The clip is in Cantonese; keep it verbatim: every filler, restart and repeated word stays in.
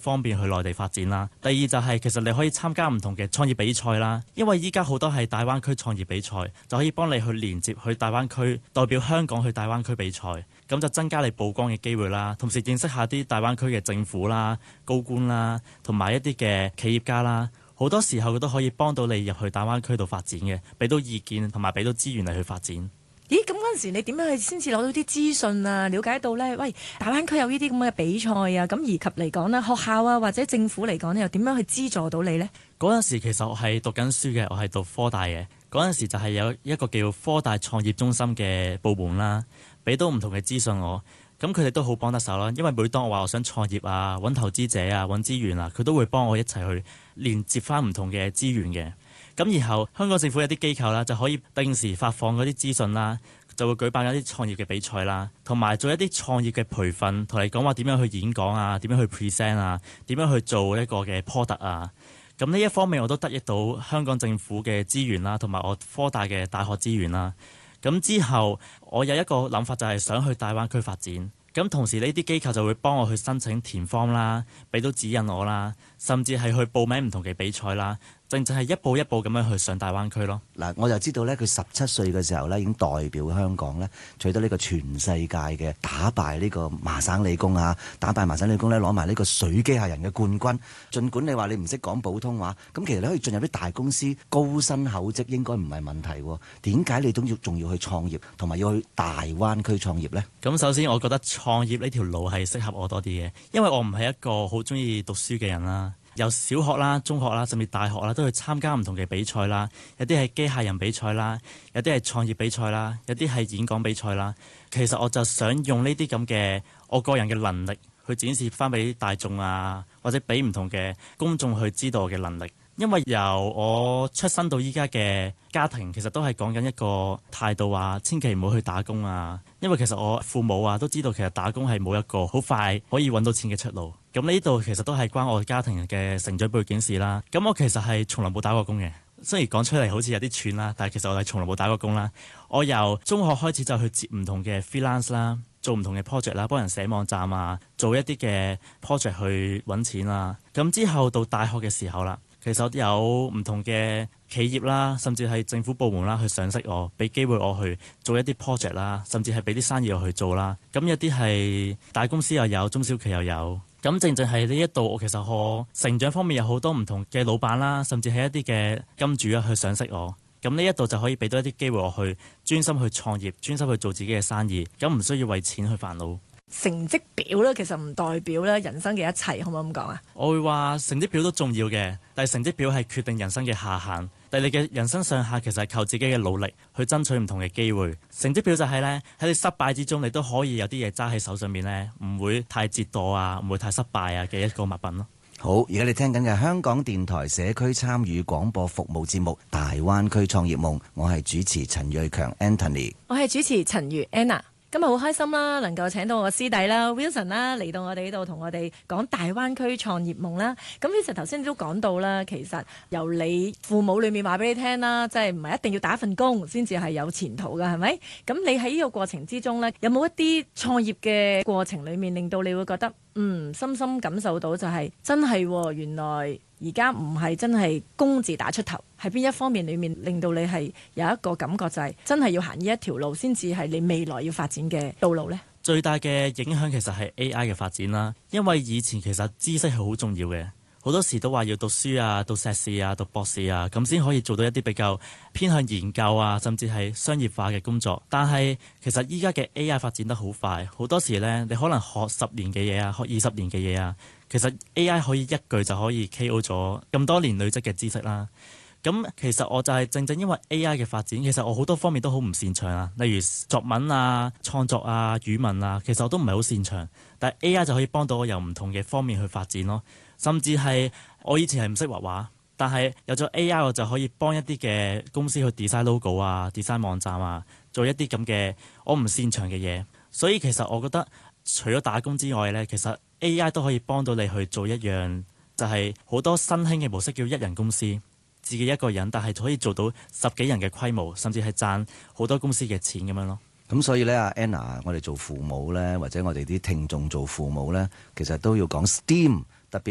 方便去內地發展啦。第二就係其實你可以參加唔同嘅創業比賽啦，因為依家好多係大灣區創業比賽，就可以幫你去連接去大灣區，代表香港去大灣區比賽，咁就增加你曝光嘅機會啦，同時認識下啲大灣區嘅政府啦、高官啦，同埋一啲嘅企業家啦，好多時候佢都可以幫到你入去大灣區度發展嘅，俾到意見同埋俾到資源你去發展。 咦，咁嗰陣時你點樣去先至攞到啲資訊啊？了解到呢，喂，大灣區有呢啲咁嘅比賽啊，咁而及嚟講呢，學校啊或者政府嚟講呢，又點樣去資助到你呢？ 嗰陣時其實我係讀緊書嘅，我係讀科大嘅。嗰陣時就係有一個叫科大創業中心嘅部門啦，俾到唔同嘅資訊我。咁佢哋都好幫得手啦，因為每當我話我想創業啊、揾投資者啊、揾資源啊，佢都會幫我一齊去連接翻唔同嘅資源嘅。咁然後香港政府有啲機構啦，就可以定時發放嗰啲資訊啦，就會舉辦一啲創業嘅比賽啦，同埋做一啲創業嘅培訓，同你講話點樣去演講啊，點樣去 present 啊，點樣去做呢個嘅 product 啊。咁呢一方面我都得益到香港政府嘅資源啦，同埋我科大嘅大學資源啦。咁之後我有一個諗法就係想去大灣區發展。咁同時呢啲機構就會幫我去申請填方啦，俾到指引我啦，甚至係去報名唔同嘅比賽啦，正正係一步一步咁樣去上大灣區咯。 嗱，我就知道咧，佢十七歲嘅時候咧已經代表香港咧取得呢個全世界嘅打敗呢個麻省理工啊，打敗麻省理工咧攞埋呢個水機械人嘅冠軍。儘管你話你唔識講普通話，咁其實你可以進入啲大公司，高薪厚職應該唔係問題喎。點解你都要仲要去創業，同埋要去大灣區創業呢？ 咁首先我覺得創業呢條路係適合我多啲嘅，因為我唔係一個好中意讀書嘅人啦。由小學啦、中學啦，甚至大學啦，都去參加唔同嘅比賽啦。有啲係機械人比賽啦，有啲係創業比賽啦，有啲係演講比賽啦。其實我就想用呢啲咁嘅我個人嘅能力去展示翻俾大眾啊，或者俾唔同嘅公眾去知道我嘅能力。因為由我出生到依家嘅家庭，其實都係講緊一個態度啊，千祈唔好去打工啊。因為其實我父母啊都知道，其實打工係冇一個好快可以揾到錢嘅出路。咁呢度其實都係關我家庭嘅成長背景事啦。咁我其實係從來冇打過工嘅，雖然講出嚟好似有啲串啦，但係其實我係從來冇打過工啦。我由中學開始就去接唔同嘅 freelance 啦，做唔同嘅 project 啦，幫人寫網站啊，做一啲嘅 project 去揾錢啊。咁之後到大學嘅時候啦，其實有唔同嘅企業啦，甚至係政府部門啦，去賞識我，俾機會我去做一啲 project 啦，甚至係俾啲生意我去做啦。咁有啲係大公司又有，中小企又有。咁正正係呢一度，我其實我成長方面有好多唔同嘅老闆啦，甚至係一啲嘅金主啊，去賞識我。咁呢一度就可以俾到一啲機會我去專心去創業，專心去做自己嘅生意，咁唔需要為錢去煩惱。 成績表咧，其實唔代表咧人生嘅一切，可唔可以咁講啊？ 我會話成績表都重要嘅，但係成績表係決定人生嘅下限。但係你嘅人生上下其實係靠自己嘅努力去爭取唔同嘅機會。成績表就係咧喺你失敗之中，你都可以有啲嘢揸喺手上面咧，唔會太折墮啊，唔會太失敗啊嘅一個物品咯。 好，而家你聽緊嘅香港電台社區參與廣播服務節目《大灣區創業夢》，我係主持陳瑞強 Anthony， 我係主持陳如 Anna。今日好開心啦，能夠請到我師弟啦 Wilson 啦嚟到我哋呢度同我哋講大灣區創業夢啦。咁 Wilson 頭先都講到啦，其實由你父母裏面話俾你聽啦，即係唔係一定要打份工先至係有前途㗎，係咪？咁你喺呢個過程之中呢，有冇一啲創業嘅過程裏面令到你會覺得嗯深深感受到就係、是、真係、哦、原來而家唔係真係工字打出頭，係邊一方面裏面令到你係有一個感覺就係真係要行呢一條路先至係你未來要發展嘅道路呢？ 最大嘅影響其實係 A I 嘅發展啦，因為以前其實知識係好重要嘅，好多時都話要讀書啊、讀碩士啊、讀博士啊，咁先可以做到一啲比較偏向研究啊，甚至係商業化嘅工作。但係其實依家嘅 A I 發展得好快，好多時呢，你可能學十年嘅嘢啊，學二十年嘅嘢啊，其實 A I 可以一句就可以 K O 咗咁多年累積嘅知識啦。咁其實我就係正正因為 A I 嘅發展，其實我好多方面都好唔擅長啊，例如作文啊、創作啊、語文啊，其實我都唔係好擅長。但係 A I 就可以幫到我由唔同嘅方面去發展咯。甚至係我以前係唔識畫畫，但係有咗 A I 我就可以幫一啲嘅公司去 design logo 啊、design 網站啊，做一啲咁嘅我唔擅長嘅嘢。所以其實我覺得除咗打工之外呢，其實 A I 都可以幫到你去做一樣，就係好多新興嘅模式叫一人公司。自己一個人，但係可以做到十幾人嘅規模，甚至係賺好多公司嘅錢咁樣咯。 咁所以咧，阿 Anna，我哋做父母咧，或者我哋啲聽眾做父母咧，其實都要講 STEAM